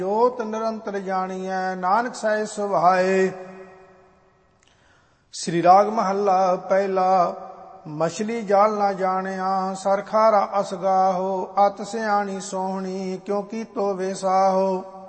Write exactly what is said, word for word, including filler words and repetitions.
ਜੋਤ ਨਿਰੰਤਰ ਜਾਣੀਐ ਨਾਨਕ ਸਹਿ ਸੁਭਾਏ। ਸ੍ਰੀ ਰਾਗ ਮਹੱਲਾ ਪਹਿਲਾ। ਮਛਲੀ ਜਾਲ ਨਾ ਜਾਣਿਆ ਸਰਖਾਰਾ ਅਸਗਾਹੋ, ਅਤ ਸਿਆਣੀ ਸੋਹਣੀ ਕਿਉ ਕੀਤੋ ਵੇਸਾਹੋ।